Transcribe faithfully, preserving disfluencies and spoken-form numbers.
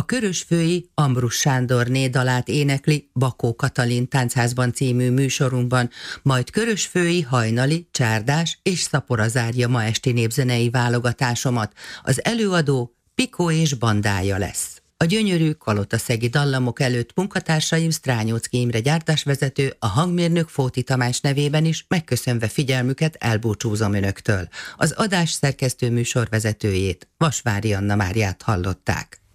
körösfői Ambrus Sándorné dalát énekli Bakó Katalin Táncházban című műsorunkban, majd körösfői hajnali, csárdás és szapora zárja ma esti népzenei válogatásomat. Az előadó Piko és bandája lesz. A gyönyörű kalotaszegi dallamok előtt munkatársaim Strányóczky Imre gyártásvezető, a hangmérnök Fóti Tamás nevében is megköszönve figyelmüket elbúcsúzom önöktől. Az adás szerkesztő műsorvezetőjét, Vasvári Anna Máriát hallották.